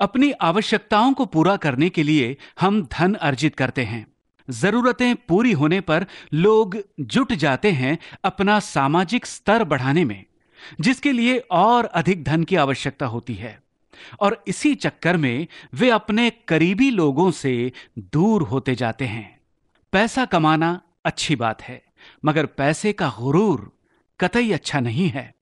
अपनी आवश्यकताओं को पूरा करने के लिए हम धन अर्जित करते हैं। जरूरतें पूरी होने पर लोग जुट जाते हैं अपना सामाजिक स्तर बढ़ाने में, जिसके लिए और अधिक धन की आवश्यकता होती है। और इसी चक्कर में वे अपने करीबी लोगों से दूर होते जाते हैं। पैसा कमाना अच्छी बात है, मगर पैसे का गुरूर कतई अच्छा नहीं है।